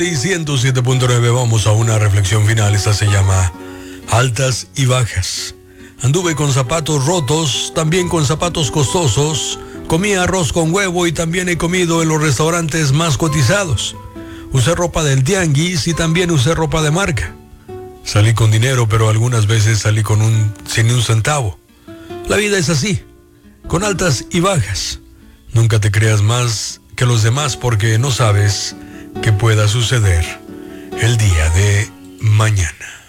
107.9, vamos a una reflexión final. Esta se llama Altas y Bajas. Anduve con zapatos rotos, también con zapatos costosos. Comí arroz con huevo y también he comido en los restaurantes más cotizados. Usé ropa del tianguis y también usé ropa de marca. Salí con dinero, pero algunas veces salí sin un centavo. La vida es así, con altas y bajas. Nunca te creas más que los demás porque no sabes qué pueda suceder el día de mañana.